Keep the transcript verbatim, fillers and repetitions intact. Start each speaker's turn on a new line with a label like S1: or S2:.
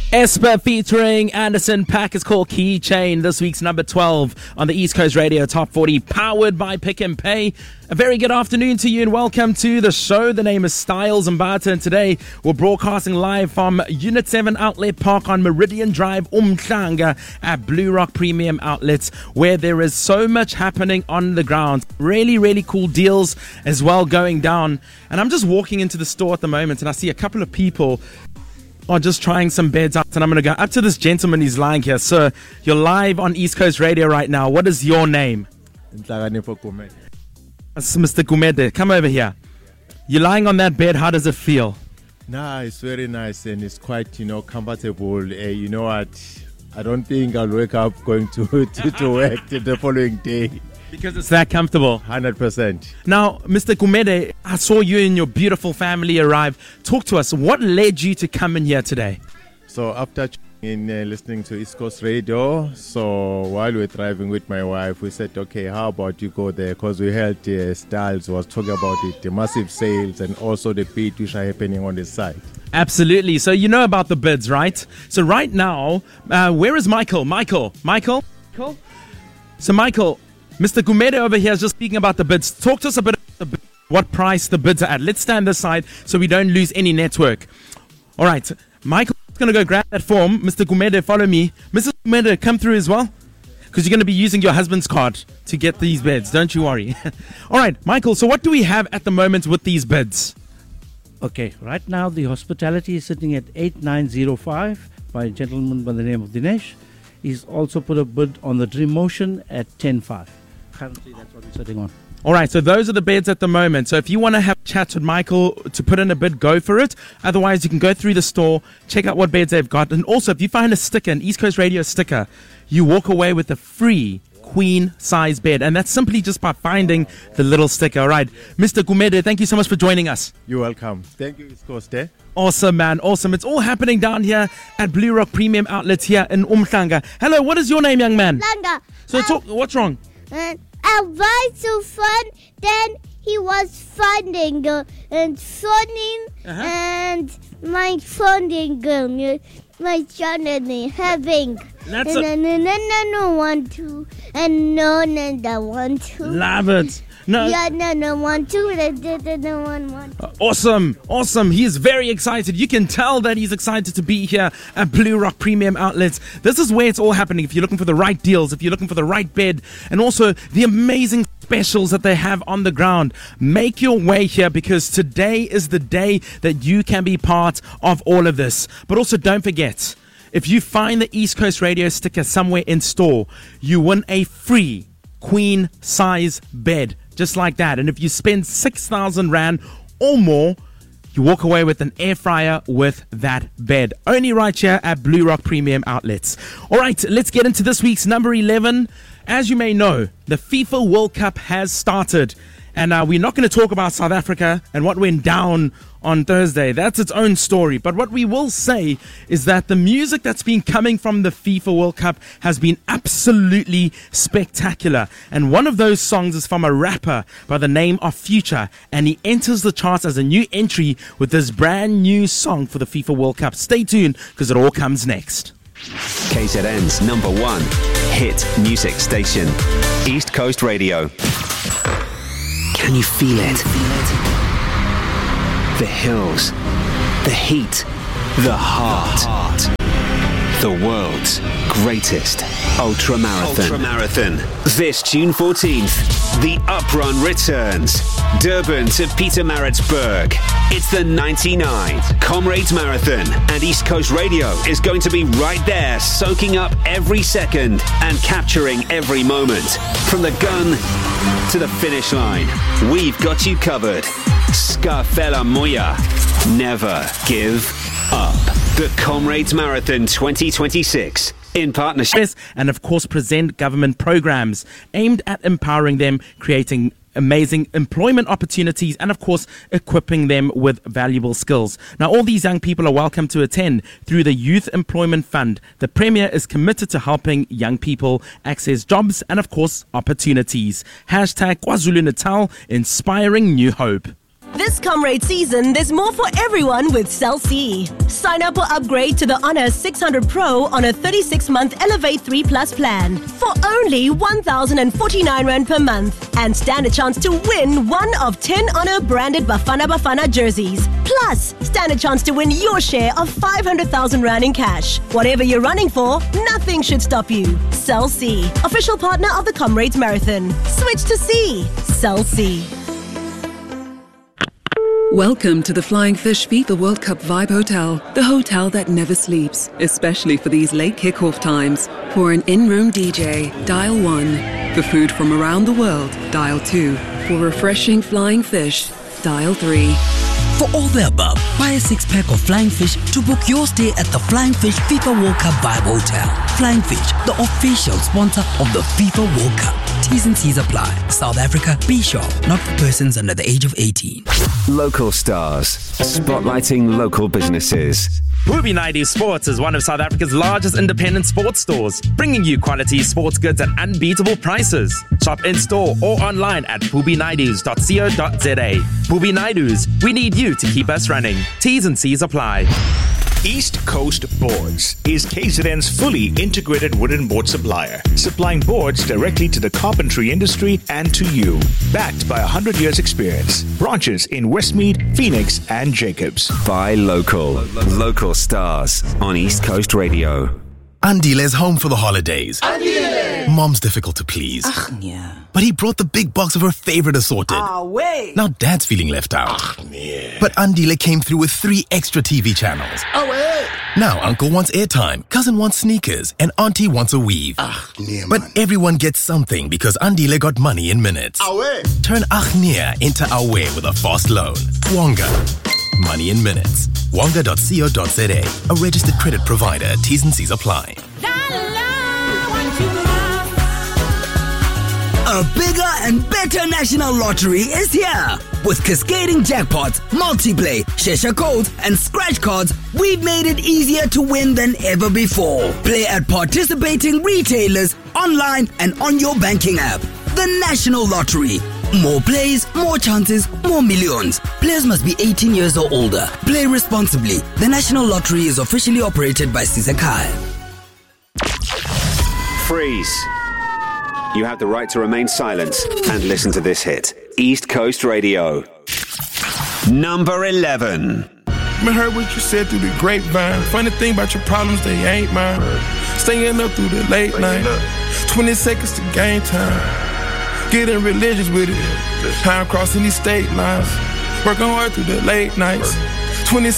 S1: Esper featuring Anderson .Paak is called Keychain. This week's number twelve on the East Coast Radio Top forty, powered by Pick and Pay. A very good afternoon to you and welcome to the show. The name is Styles Mbata, and today we're broadcasting live from Unit seven Outlet Park on Meridian Drive, Umhlanga, at Blue Rock Premium Outlets, where there is so much happening on the ground. Really, really cool deals as well going down. And I'm just walking into the store at the moment and I see a couple of people are just trying some beds out, and I'm going to go up to this gentleman. He's lying here. Sir, you're live on East Coast Radio right now. What is your name? It's Mister Gumede. Come over here. You're lying on that bed. How does it feel?
S2: Nah, it's very nice and it's quite, you know, comfortable. Uh, you know what? I don't think I'll wake up going to, to, to work the following day.
S1: Because it's that comfortable.
S2: one hundred percent.
S1: Now, Mister Gumede, I saw you and your beautiful family arrive. Talk to us. What led you to come in here today?
S2: So after in uh, listening to East Coast Radio, so while we were driving with my wife, we said, okay, how about you go there? Because we heard uh, Styles was talking about it, the massive sales and also the bid which are happening on this side.
S1: Absolutely. So you know about the bids, right? So right now, uh, where is Michael? Michael? Michael? Michael? So Michael, Mister Gumede over here is just speaking about the bids. Talk to us a bit about the bid, what price the bids are at. Let's stand this side so we don't lose any network. All right, Michael's going to go grab that form. Mister Gumede, follow me. Missus Gumede, come through as well, because you're going to be using your husband's card to get these bids. Don't you worry. All right, Michael, so what do we have at the moment with these bids?
S3: Okay, right now the hospitality is sitting at eight nine zero five by a gentleman by the name of Dinesh. He's also put a bid on the Dream Motion at ten five. Currently, that's what we're sitting on.
S1: All right, so those are the beds at the moment. So if you want to have a chat with Michael to put in a bid, go for it. Otherwise, you can go through the store, check out what beds they've got. And also, if you find a sticker, an East Coast Radio sticker, you walk away with a free queen size bed. And that's simply just by finding the little sticker. All right, Mister Gumede, thank you so much for joining us.
S2: You're welcome. Thank you, East Coast. Eh?
S1: Awesome, man. Awesome. It's all happening down here at Blue Rock Premium Outlets here in Umhlanga. Hello, what is your name, young man?
S4: Langa.
S1: So talk, what's wrong?
S4: Uh, I was so fun. Then he was funding uh, and funding
S1: Uh-huh.
S4: and my funding girl, uh, my children having.
S1: That's
S4: and
S1: a-
S4: then and then I don't want to, and no, and I want to.
S1: Love it. No.
S4: Yeah, no, no, want to, and then I don't want to.
S1: Awesome, awesome. He is very excited. You can tell that he's excited to be here at Blue Rock Premium Outlets. This is where it's all happening. If you're looking for the right deals, if you're looking for the right bed, and also the amazing specials that they have on the ground, make your way here, because today is the day that you can be part of all of this. But also don't forget, if you find the East Coast Radio sticker somewhere in store, you win a free queen size bed. Just like that. And if you spend six thousand rand or more, you walk away with an air fryer with that bed. Only right here at Blue Rock Premium Outlets. All right, let's get into this week's number eleven. As you may know, the FIFA World Cup has started. And uh, we're not going to talk about South Africa and what went down on Thursday. That's its own story. But what we will say is that the music that's been coming from the FIFA World Cup has been absolutely spectacular. And one of those songs is from a rapper by the name of Future. And he enters the charts as a new entry with this brand new song for the FIFA World Cup. Stay tuned, because it all comes next.
S5: K Z N's number one hit music station, East Coast Radio. Can you feel it? The hills, the heat, the heart. The world's greatest ultra marathon. Ultra marathon. This June fourteenth, the Uprun returns. Durban to Pietermaritzburg. It's the ninety-ninth Comrades Marathon, and East Coast Radio is going to be right there, soaking up every second and capturing every moment. From the gun to the finish line, we've got you covered. Scarfella Moya. Never give up. The Comrades Marathon twenty twenty-six. In partnership.
S1: And of course, present government programs aimed at empowering them, creating amazing employment opportunities, and of course equipping them with valuable skills. Now, all these young people are welcome to attend through the Youth Employment Fund. The Premier is committed to helping young people access jobs and of course opportunities. Hashtag KwaZulu Natal, inspiring new hope.
S6: This Comrade season, there's more for everyone with Cell C. Sign up or upgrade to the Honor six hundred Pro on a thirty-six month Elevate three Plus plan for only one thousand forty-nine rand per month and stand a chance to win one of ten Honor branded Bafana Bafana jerseys. Plus, stand a chance to win your share of five hundred thousand rand in cash. Whatever you're running for, nothing should stop you. Cell C, official partner of the Comrades Marathon. Switch to C. Cell C.
S7: Welcome to the Flying Fish FIFA World Cup Vibe Hotel, the hotel that never sleeps, especially for these late kickoff times. For an in-room D J, dial one. For food from around the world, dial two. For refreshing flying fish, dial three.
S8: For all the above, buy a six-pack of Flying Fish to book your stay at the Flying Fish FIFA World Cup Vibe Hotel. Flying Fish, the official sponsor of the FIFA World Cup. T's and C's apply. South Africa, be sure, not for persons under the age of eighteen.
S5: Local stars, spotlighting local businesses.
S1: Booby Naidoo Sports is one of South Africa's largest independent sports stores, bringing you quality sports goods at unbeatable prices. Shop in-store or online at booby naidoos dot co dot za. Booby Naidoo's, we need you to keep us running. T's and C's apply.
S9: East Coast Boards is K Z N's fully integrated wooden board supplier, supplying boards directly to the carpentry industry and to you. Backed by one hundred years experience. Branches in Westmead, Phoenix, and Jacobs.
S5: Buy local. Local stars on East Coast Radio.
S10: Andile's home for the holidays. Andile! Mom's difficult to please.
S8: Ach, yeah.
S10: But he brought the big box of her favorite assorted.
S8: Ah, wait.
S10: Now Dad's feeling left out.
S8: Ach, yeah.
S10: But Andile came through with three extra T V channels.
S8: Oh, wait.
S10: Now Uncle wants airtime, Cousin wants sneakers, and Auntie wants a weave.
S8: Ach, nee,
S10: but everyone gets something because Andile got money in minutes.
S8: Awe.
S10: Turn Ach nee into Awe with a fast loan. Wonga. Money in minutes. Wonga dot co dot za. A registered credit provider. T's and C's apply.
S8: A bigger and better national lottery is here. With cascading jackpots, multiplay, Shesha codes, and scratch cards, we've made it easier to win than ever before. Play at participating retailers, online, and on your banking app. The National Lottery. More plays, more chances, more millions. Players must be eighteen years or older. Play responsibly. The National Lottery is officially operated by Sisakai.
S5: Freeze. You have the right to remain silent and listen to this hit. East Coast Radio. Number eleven.
S11: I heard what you said through the grapevine. Funny thing about your problems, they ain't mine. Staying up through the late night. twenty seconds to game time. Getting religious with it. How I'm crossing these state lines. Working hard through the late nights. twenty